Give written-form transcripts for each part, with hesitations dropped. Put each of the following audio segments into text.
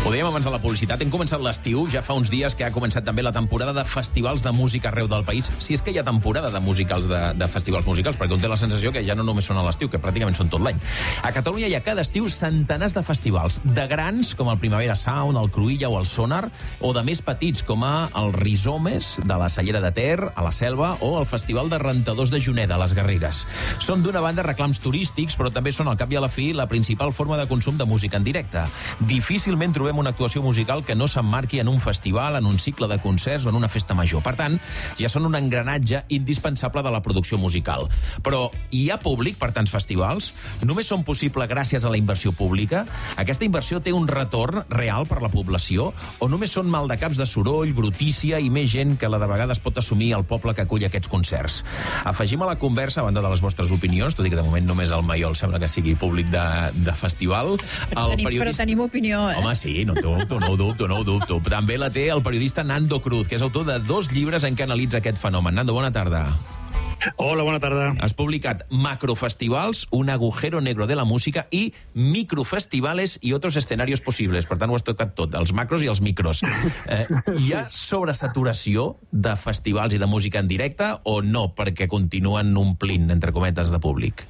Ho dèiem abans de la publicitat, hem començat l'estiu, ja fa uns dies que ha començat també la temporada de festivals de música arreu del país, si és que hi ha temporada de festivals musicals, perquè un té la sensació que ja no només són a l'estiu, que pràcticament són tot l'any. A Catalunya hi ha cada estiu centenars de festivals, de grans, com el Primavera Sound, el Cruïlla o el Sonar, o de més petits, com el Rizomes, de la Cellera de Ter, a la Selva, o el Festival de Rentadors de Juneda, a les Garrigues. Són d'una banda reclams turístics, però també són, al cap i a la fi, la principal forma de consum de música en directe. Difícilment trobem una actuació musical que no s'emmarqui en un festival, en un cicle de concerts o en una festa major. Per tant, ja són un engranatge indispensable de la producció musical. Però hi ha públic per tants festivals? Només són possibles gràcies a la inversió pública? Aquesta inversió té un retorn real per la població? O només són maldecaps de soroll, brutícia i més gent que la de vegades pot assumir el poble que acull aquests concerts? Afegim a la conversa, a banda de les vostres opinions, tot i que de moment només el Maiol sembla que sigui públic de festival. Però tenim opinió, eh? Home, sí, no ho dubto. També la té el periodista Nando Cruz, que és autor de 2 llibres en què analitza aquest fenomen. Nando, bona tarda. Hola, bona tarda. Has publicat Macrofestivals, un agujero negro de la música, i Microfestivales y otros escenarios posibles. Per tant, ho has tocat tot, els macros i els micros. Hi ha sobresaturació de festivals i de música en directe o no, perquè continuen omplint, entre cometes, de públic?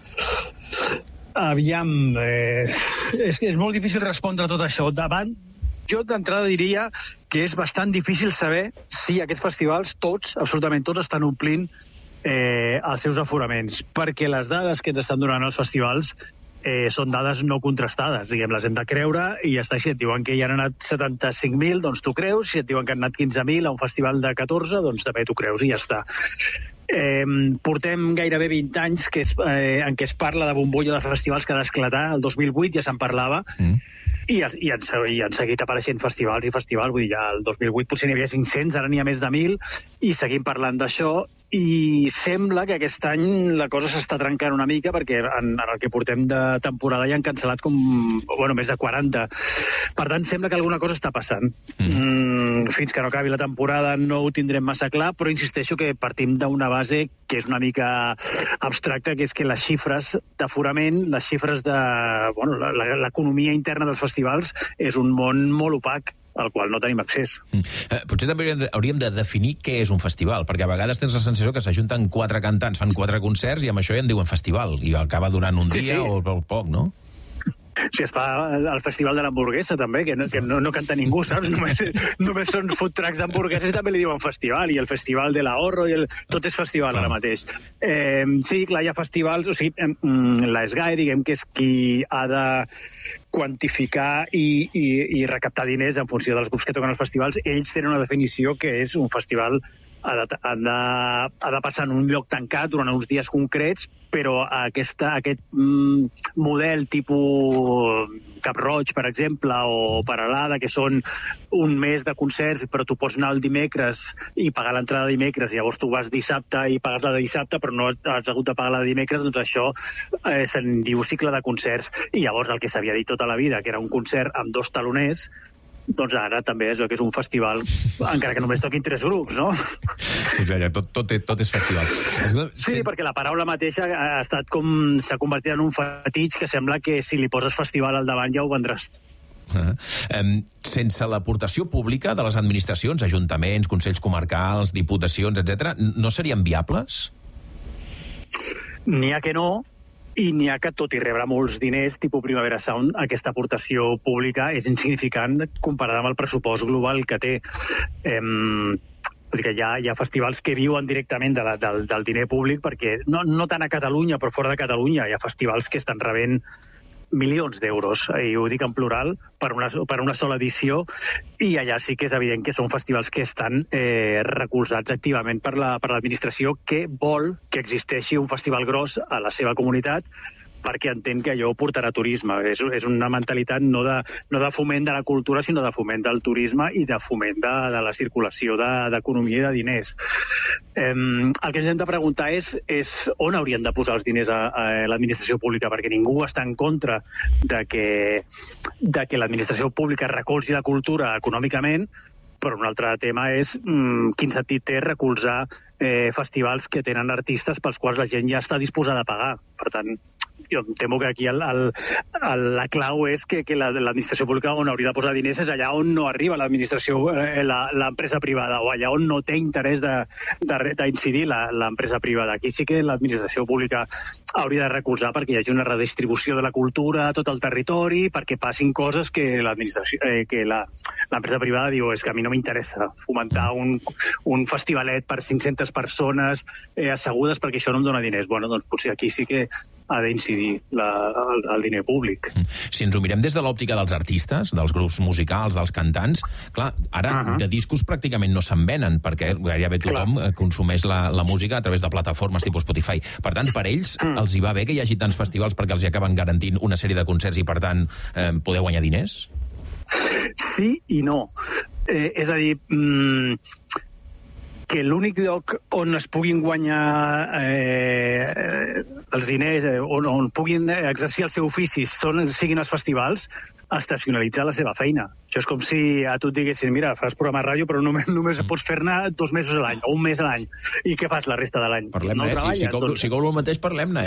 Aviam, és molt difícil respondre a tot això. Jo d'entrada diria que és bastant difícil saber si aquests festivals, tots, absolutament tots, estan omplint els seus aforaments, perquè les dades que ens estan donant els festivals són dades no contrastades, diguem, les hem de creure i ja està. Si et diuen que hi han anat 75.000, doncs t'ho creus. Si et diuen que han anat 15.000 a un festival de 14, doncs també t'ho creus i ja està. Portem gairebé 20 anys en què es parla de bombolla de festivals que ha d'esclatar. El 2008 ja se'n parlava, i han seguit apareixent festivals i festivals. Vull dir, el 2008 potser n'hi havia 500, ara n'hi ha més de 1.000, i seguim parlant d'això. I sembla que aquest any la cosa s'està trencant una mica, perquè en el que portem de temporada ja han cancel·lat més de 40. Per tant, sembla que alguna cosa està passant. Fins que no acabi la temporada no ho tindrem massa clar, però insisteixo que partim d'una base que és una mica abstracta, que és que les xifres d'aforament, les xifres de l'economia interna dels festivals és un món molt opac, al qual no tenim accés. Potser també hauríem de definir què és un festival, perquè a vegades tens la sensació que s'ajunten 4 cantants, fan 4 concerts i amb això ja en diuen festival, i acaba durant un dia o poc, no? Sí, es fa el festival de l'hamburguesa també, que no canta ningú, saps? Només són food trucks d'hamburgueses i també li diuen festival, i el festival de l'ahorro, tot és festival ara mateix. Sí, clar, hi ha festivals, o sigui, la SGAE, diguem que és qui ha de quantificar i recaptar diners en funció dels grups que toquen els festivals. Ells tenen una definició que és un festival ha de passar en un lloc tancat durant uns dies concrets, però aquest model tipus Cap Roig, per exemple, o Peralada, que són un mes de concerts, però tu pots anar el dimecres i pagar l'entrada de dimecres, i llavors tu vas dissabte i pagues la de dissabte, però no has hagut de pagar la de dimecres, doncs això se'n diu cicle de concerts. I llavors el que s'havia dit tota la vida, que era un concert amb 2 taloners, doncs ara també es veu que és un festival, encara que només toquin 3 grups, no? Sí, clar, tot és festival. Sí, perquè la paraula mateixa s'ha convertit en un fetitx que sembla que si li poses festival al davant ja ho vendràs. Sense l'aportació pública de les administracions, ajuntaments, consells comarcals, diputacions, etc., no serien viables? N'hi ha que no, i n'hi ha que, tot i rebre molts diners, tipus Primavera Sound, aquesta aportació pública és insignificant comparada amb el pressupost global que té. Perquè hi ha festivals que viuen directament del diner públic, perquè no tant a Catalunya, però fora de Catalunya hi ha festivals que estan rebent milions d'euros, i ho dic en plural, per una sola edició, i allà sí que és evident que són festivals que estan recolzats activament per l'administració, que vol que existeixi un festival gros a la seva comunitat, perquè entén que allò portarà turisme. És una mentalitat no de foment de la cultura, sinó de foment del turisme i de foment de la circulació d'economia i de diners. El que ens hem de preguntar és on haurien de posar els diners a l'administració pública, perquè ningú està en contra de que l'administració pública recolzi la cultura econòmicament, però un altre tema és quin sentit té recolzar festivals que tenen artistes pels quals la gent ja està disposada a pagar. Per tant, jo em temo que aquí la clau és que l'administració pública on hauria de posar diners és allà on no arriba l'empresa privada, o allà on no té interès d'incidir l'empresa privada. Aquí sí que l'administració pública hauria de recolzar perquè hi hagi una redistribució de la cultura a tot el territori, perquè passin coses que l'empresa privada diu és que a mi no m'interessa fomentar un festivalet per 500 persones assegudes perquè això no em dona diners. Bueno, doncs potser aquí sí que ha d'incidir el diner públic. Si ens ho mirem des de l'òptica dels artistes, dels grups musicals, dels cantants, clar, ara de discos pràcticament no se'n venen, perquè gairebé tothom consumeix la música a través de plataformes tipus Spotify. Per tant, per ells els hi va bé que hi hagi tants festivals perquè els hi acaben garantint una sèrie de concerts i, per tant, poder guanyar diners? Sí i no. És a dir, que l'únic lloc on es puguin guanyar els diners, on puguin exercir el seu ofici, siguin els festivals, estacionalitzar la seva feina. Això és com si a tu et diguessin, mira, fas programa de ràdio, però només pots fer-ne 2 mesos a l'any, o 1 mes a l'any. I què fas la resta de l'any? Parlem-ne, si cobro el mateix, parlem-ne,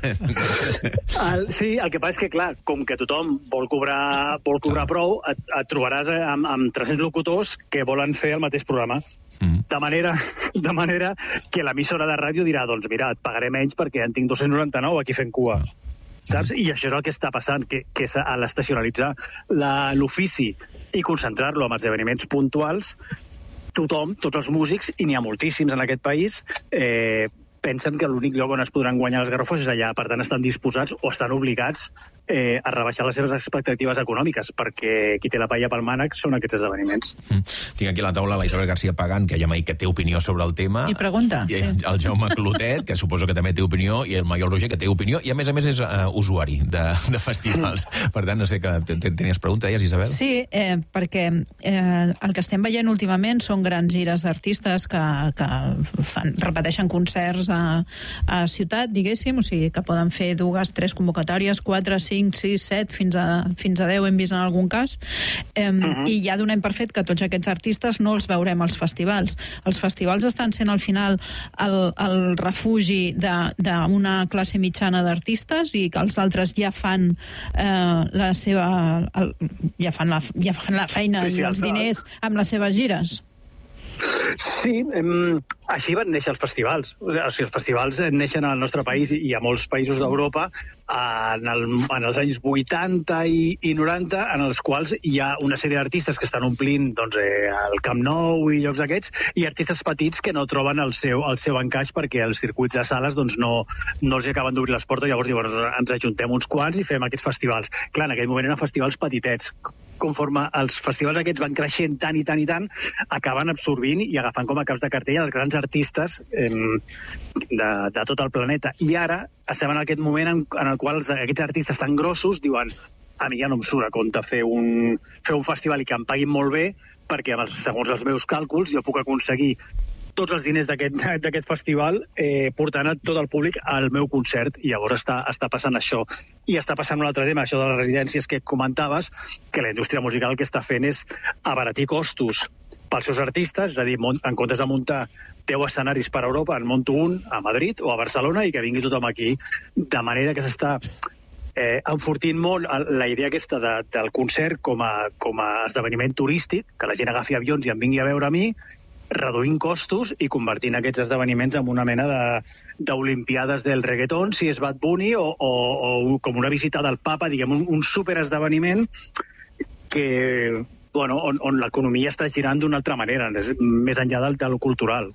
Sí, el que passa és que, clar, com que tothom vol cobrar prou, et trobaràs amb 300 locutors que volen fer el mateix programa. De manera que l'emissora de ràdio dirà, doncs mira, et pagaré menys perquè en tinc 299 aquí fent cua. Saps? I això és el que està passant, que a l'estacionalitzar l'ofici i concentrar-lo en esdeveniments puntuals, tothom, tots els músics, i n'hi ha moltíssims en aquest país, pensen que l'únic lloc on es podran guanyar les garrofes és allà. Per tant, estan disposats o estan obligats a rebaixar les seves expectatives econòmiques, perquè qui té la paella pel mànec són aquests esdeveniments. Tinc aquí a la taula la Isabel García Pagán, que ja m'ha dit que té opinió sobre el tema. I pregunta. I el Jaume Clotet, que suposo que també té opinió, i el Maiol Roger, que té opinió, i a més és usuari de festivals. Per tant, no sé, tenies pregunta, deies, Isabel? Sí, perquè el que estem veient últimament són grans gires d'artistes que repeteixen concerts a ciutat, diguéssim, o sigui, que poden fer 2, 3 convocatòries, 4, 5, 6, 7, fins a 10 hem vist en algun cas, i ja donem per fet que tots aquests artistes no els veurem als festivals. Els festivals estan sent al final el refugi d'una classe mitjana d'artistes i que els altres ja fan la feina i els diners amb les seves gires. Sí, així van néixer els festivals. O sigui, els festivals neixen al nostre país i a molts països d'Europa en els anys 80 i 90, en els quals hi ha una sèrie d'artistes que estan omplint el Camp Nou i llocs d'aquests, i artistes petits que no troben el seu encaix perquè els circuits de sales no els acaben d'obrir les portes. Llavors diuen, ens ajuntem uns quants i fem aquests festivals. Clar, en aquell moment eren festivals petitets. Conforme els festivals aquests van creixent tant i tant i tant, acaben absorbint i agafant com a caps de cartell els grans artistes de tot el planeta. I ara estem en aquest moment en el qual aquests artistes tan grossos diuen, a mi ja no em surt a compte fer un festival i que em paguin molt bé, perquè segons els meus càlculs jo puc aconseguir tots els diners d'aquest festival portant a tot el públic al meu concert, i llavors està passant això. I està passant un altre tema, això de les residències que comentaves, que la indústria musical el que està fent és abaratir costos pels seus artistes, és a dir, en comptes de muntar 10 escenaris per Europa, en monto un a Madrid o a Barcelona i que vingui tothom aquí, de manera que s'està enfortint molt la idea aquesta del concert com a esdeveniment turístic, que la gent agafi avions i em vingui a veure a mi, reduint costos i convertint aquests esdeveniments en una mena d'olimpiades del reggaeton, si és Bad Bunny, o com una visita del Papa, diguem, un superesdeveniment que, on l'economia està girant d'una altra manera, més enllà del cultural.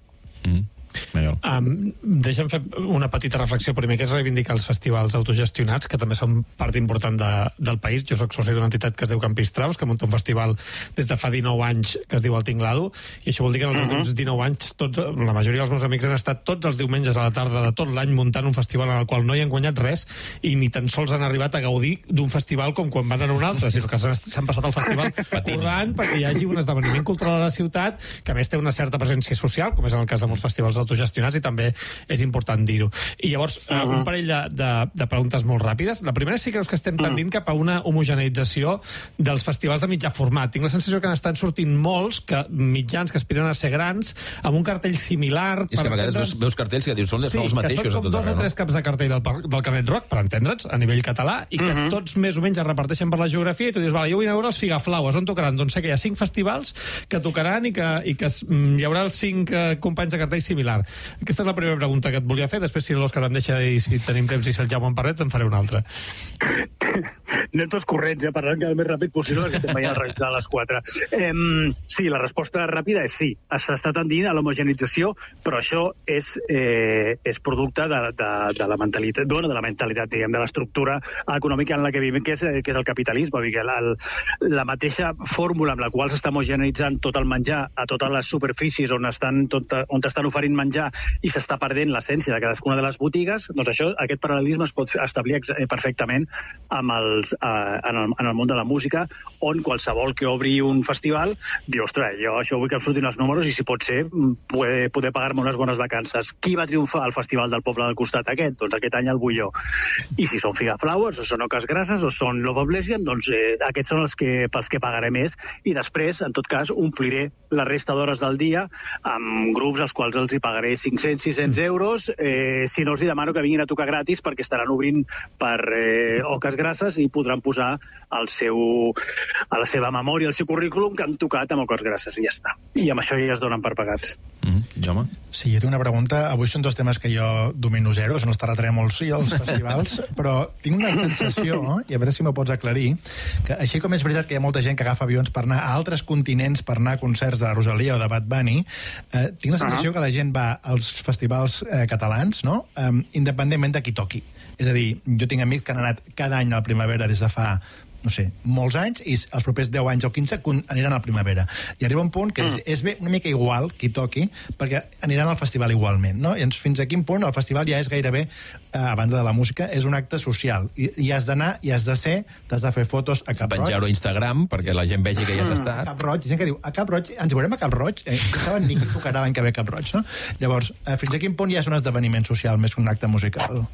Deixa'm fer una petita reflexió. Primer, que és reivindicar els festivals autogestionats, que també són part important del país. Jo soc soci d'una entitat que es diu Campistraus, que munta un festival des de fa 19 anys que es diu El Tinglado, i això vol dir que en els últims 19 anys la majoria dels meus amics han estat tots els diumenges a la tarda de tot l'any muntant un festival en el qual no hi han guanyat res i ni tan sols han arribat a gaudir d'un festival com quan van a un altre, sinó que s'han passat el festival currant perquè hi hagi un esdeveniment cultural a la ciutat que a més té una certa presència social, com és en el cas de molts festivals d'autogestió, autogestionats, i també és important dir-ho. I llavors, un parell de preguntes molt ràpides. La primera és si creus que estem tendint cap a una homogeneïtzació dels festivals de mitjà format. Tinc la sensació que n'estan sortint molts mitjans que aspiren a ser grans, amb un cartell similar... És que a vegades veus cartells que dius són els mateixos a tot arreu. Sí, que són com 2 o 3 caps de cartell del Canet Rock, per entendre'ns, a nivell català, i que tots més o menys es reparteixen per la geografia, i tu dius, vale, jo vull anar a veure els Figaflaues, on tocaran? Doncs sé que hi ha 5 festivals que tocaran i que hi haurà els 5 companys de cartell similar. Aquesta és la primera pregunta que et volia fer, després si l'Òscar em deixa i si tenim temps i si el Jaume en parlet, en faré una altra. Anem tots corrents, parlant el més ràpid possible, que estem veient a les 4. Sí, la resposta ràpida és sí. S'està tendint a l'homogenització, però això és producte de la mentalitat, diguem, de l'estructura econòmica en la que vivim, que és el capitalisme. La mateixa fórmula amb la qual s'està homogeneitzant tot el menjar a totes les superfícies on estan oferint menjar i s'està perdent l'essència de cadascuna de les botigues, doncs aquest paral·lelisme es pot establir perfectament en el món de la música, on qualsevol que obri un festival diu, ostres, jo això vull que em surtin els números i si pot ser poder pagar-me unes bones vacances. Qui va triomfar al festival del poble del costat aquest? Doncs aquest any el vull jo. I si són Figaflaues, o són Oques Grasses, o són Love of Lesbian, doncs aquests són pels que pagaré més, i després, en tot cas, ompliré la resta d'hores del dia amb grups als quals els hi pagaré 500-600 euros, si no els hi demano que vinguin a tocar gratis perquè estaran obrint per Oques Grasses i podran posar a la seva memòria, al seu currículum, que han tocat amb Oques Grasses, i ja està. I amb això ja es donen per pagats. Jaume? Sí, jo tinc una pregunta. Avui són 2 temes que jo domino zero, no els trataré molt, sí, els festivals, però tinc una sensació, i a veure si m'ho pots aclarir, que així com és veritat que hi ha molta gent que agafa avions per anar a altres continents, per anar a concerts de Rosalia o de Bad Bunny, tinc la sensació que la gent va als festivals catalans, no?, independentment de qui toqui. És a dir, jo tinc amics que han anat cada any a la primavera des de fa, no sé, molts anys, i els propers 10 anys o 15 aniran a la primavera. I arriba un punt que és bé una mica igual qui toqui, perquè aniran al festival igualment, no? I fins a quin punt el festival ja és gairebé, a banda de la música, és un acte social. I has d'anar, i has de ser, t'has de fer fotos a Cap Roig. Penjar-ho a Instagram, perquè la gent vegi que ja has estat. A Cap Roig, gent que diu, a Cap Roig, ens veurem a Cap Roig? Saben ni qui tocarà l'any que ve a Cap Roig, no? Llavors, fins a quin punt ja és un esdeveniment social més que un acte musical?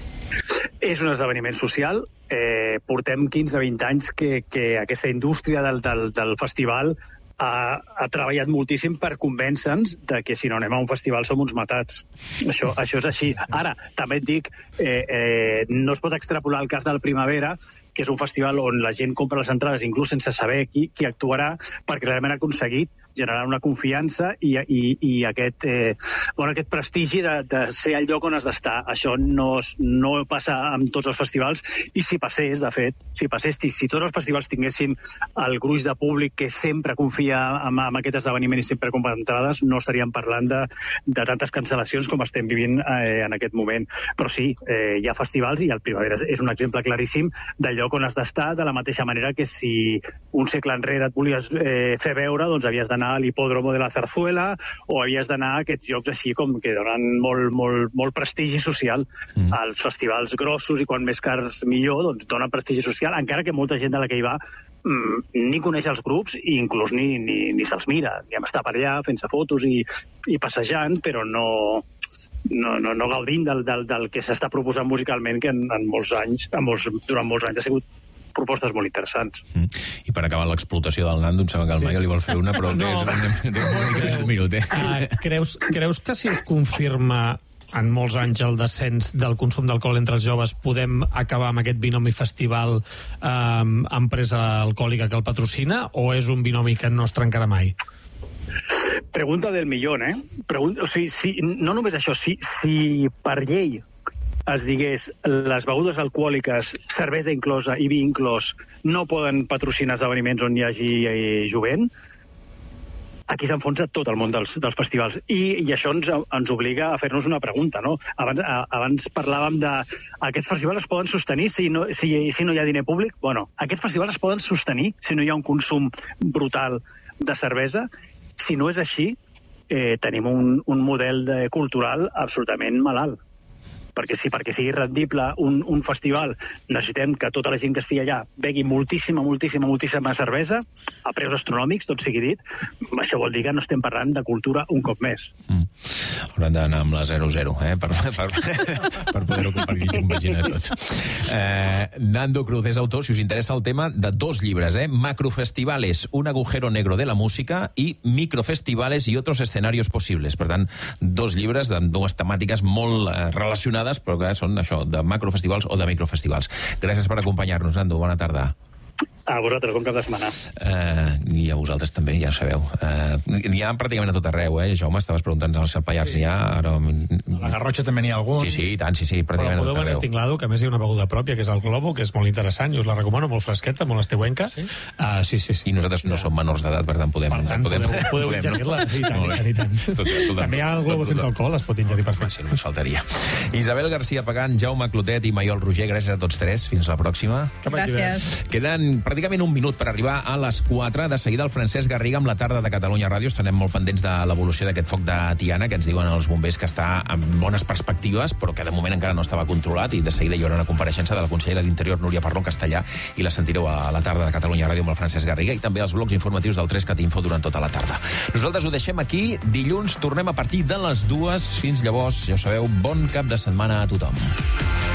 És un esdeveniment social. Portem 15-20 anys que aquesta indústria del festival ha treballat moltíssim per convèncer-nos de que si no anem a un festival som uns matats. Això és així. Ara, també et dic, no es pot extrapolar el cas del Primavera, que és un festival on la gent compra les entrades inclús sense saber qui actuarà, perquè realment ha aconseguit generar una confiança i aquest prestigi de ser el lloc on has d'estar. Això no passa amb tots els festivals, i si passés, de fet, si tots els festivals tinguessin el gruix de públic que sempre confia en aquest esdeveniment i sempre compra entrades, no estaríem parlant de tantes cancel·lacions com estem vivint en aquest moment. Però sí, hi ha festivals, i el Primavera és un exemple claríssim del lloc on has d'estar, de la mateixa manera que si un segle enrere et volies fer veure, doncs havies d'anar a l'hipòdromo de la Zarzuela, o havies d'anar a aquests llocs així com que donen molt prestigi social. Els festivals grossos, i quan més cars millor, doncs donen prestigi social, encara que molta gent de la que hi va ni coneix els grups i inclús ni se'ls mira. Ni està per allà fent-se fotos i passejant, però no gaudint del que s'està proposant musicalment, que durant molts anys ha sigut propostes molt interessants. I per acabar l'explotació del Nando, em sembla que el Michael li vol fer una, però un minut. Creus que si es confirma en molts anys el descens del consum d'alcohol entre els joves, podem acabar amb aquest binomi festival empresa alcohòlica que el patrocina, o és un binomi que no es trencarà mai? Pregunta del millón, no només això, si per llei es digués les begudes alcohòliques, cervesa inclosa i vi inclòs, no poden patrocinar esdeveniments on hi hagi jovent, aquí s'enfonsa tot el món dels festivals. I això ens obliga a fer-nos una pregunta, no? Abans parlàvem de aquests festivals es poden sostenir si no hi ha diner públic? Bueno, aquests festivals es poden sostenir si no hi ha un consum brutal de cervesa? Si no és així, tenim un model cultural absolutament malalt. perquè sigui rendible un festival, necessitem que tota la gent que estigui allà begui moltíssima cervesa, a preus astronòmics, tot sigui dit. Això vol dir que no estem parlant de cultura un cop més. Hauran d'anar amb la 0-0, per poder-ho compaginar tot. Nando Cruz és autor, si us interessa el tema, de 2 llibres, Macrofestivales, un agujero negro de la música, i Microfestivales y otros escenarios posibles. Per tant, 2 llibres amb 2 temàtiques molt relacionades, però que són això, de macrofestivals o de microfestivals. Gràcies per acompanyar-nos, Nando. Bona tarda. A vosaltres, bon cap de setmana. I a vosaltres també, ja sabeu. N'hi ha pràcticament a tot arreu, Jaume, estaves preguntant als Pallars, sí. Ara... A la Garrotxa també n'hi ha algun. Sí, tant, pràcticament a tot arreu. Podeu Tinglado, que a més hi ha una beguda pròpia, que és el Globo, que és molt interessant, i us la recomano, molt fresqueta, molt estiuenca. Sí? Sí. I nosaltres no som menors d'edat, per tant podem ingerir-la. I tant. També hi ha el Globo sense alcohol, es pot ingerir perfectament. Sí, no ens faltaria. Isabel García Pagán, Jaume Clotet i Maiol Roger, gràcies a tots 3. Fins la pròxima. Gràcies. Queden pràcticament un minut per arribar a les 4. De seguida el Francesc Garriga amb la tarda de Catalunya Ràdio. Estarem molt pendents de l'evolució d'aquest foc de Tiana, que ens diuen els bombers que està amb bones perspectives, però que de moment encara no estava controlat, i de seguida hi haurà una compareixença de la consellera d'Interior, Núria Parlon Castellà, i la sentireu a la tarda de Catalunya Ràdio amb el Francesc Garriga, i també els blocs informatius del 3CAT Info durant tota la tarda. Nosaltres ho deixem aquí. Dilluns tornem a partir de les 2. Fins llavors, ja ho sabeu, bon cap de setmana a tothom.